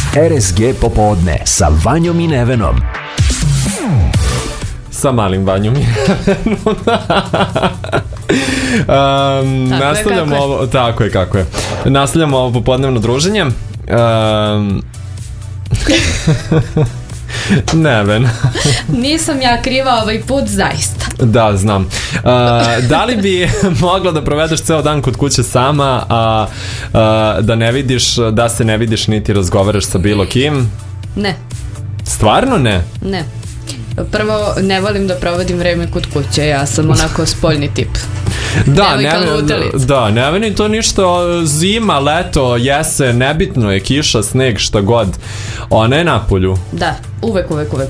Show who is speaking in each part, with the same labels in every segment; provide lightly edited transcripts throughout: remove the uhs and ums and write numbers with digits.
Speaker 1: RSG popodne sa Vanjom i Nevenom.
Speaker 2: Sa malim Vanjom i Nevenom. Nastavljamo ovo, tako je kako je. Nastavljamo ovo popodnevno druženje. Neven.
Speaker 3: Nisam ja kriva ovaj put, zaista.
Speaker 2: Da, znam. Da li bi mogla da provedeš ceo dan kod kuće sama, da ne vidiš, da se ne vidiš niti razgovaraš sa bilo kim?
Speaker 3: Ne.
Speaker 2: Stvarno ne?
Speaker 3: Ne. Prvo, ne volim da provodim vreme kod kuće, ja sam onako spoljni tip.
Speaker 2: Da, ne meni to ništa, zima, leto, jesen, nebitno je, kiša, sneg, šta god. Ona je napolju.
Speaker 3: Da, uvek.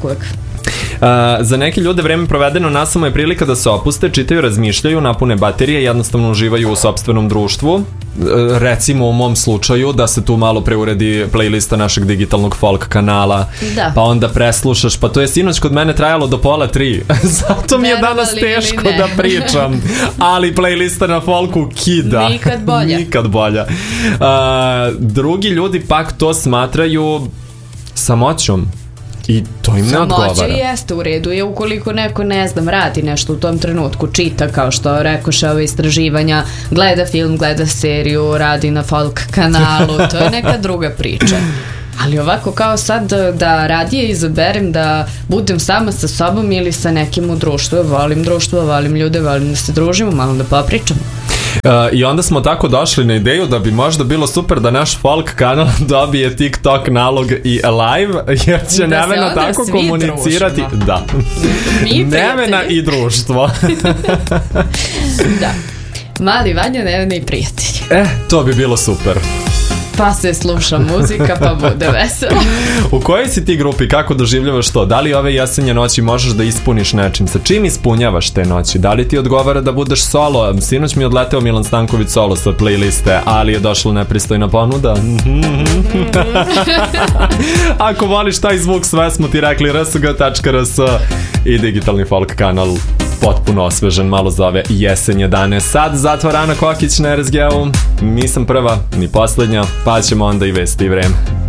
Speaker 2: Za neke ljude vreme provedeno nasamo je prilika da se opuste, čitaju, razmišljaju, napune baterije, jednostavno uživaju u sopstvenom društvu. Recimo u mom slučaju da se tu malo preuredi playlista našeg digitalnog folk kanala,
Speaker 3: da.
Speaker 2: Pa onda preslušaš, pa to je sinoć kod mene trajalo do 2:30. Zato mi je danas teško da pričam, ali playlista na folku kida. Nikad bolja. Drugi ljudi pak to smatraju samoćom. I to im ne odgovara.
Speaker 3: Samoća jeste u redu je ukoliko neko, ne znam, radi nešto u tom trenutku, čita, kao što rekoše ove istraživanja, gleda film, gleda seriju, radi na folk kanalu, to je neka druga priča. Ali ovako kao sad da radije izaberem da budem sama sa sobom ili sa nekim u društvu. Volim društvo, volim ljude, volim da se družimo, malo da popričamo.
Speaker 2: I onda smo tako došli na ideju da bi možda bilo super da naš folk kanal dobije TikTok nalog i live, jer će da Nevena tako komunicirati.
Speaker 3: Družimo.
Speaker 2: Da. Nevena i društvo.
Speaker 3: Da. Mali Vanja, Nevena i prijatelji.
Speaker 2: To bi bilo super.
Speaker 3: Pa se sluša muzika, pa bude veselo.
Speaker 2: U kojoj si ti grupi? Kako doživljavaš to? Da li ove jesenje noći možeš da ispuniš nečim? Sa čim ispunjavaš te noći? Da li ti odgovara da budeš solo? Sinoć mi je odleteo Milan Stanković solo sa playliste, ali je došla nepristojna ponuda. Ako voliš taj zvuk, sve smo ti rekli rsg.rs i digitalni folk kanal potpuno osvežen, malo za ove jesenje dane. Sad zatvara Ana Kokić na RSG-u. Nisam prva ni poslednja, pa ćemo onda i vesti i vreme.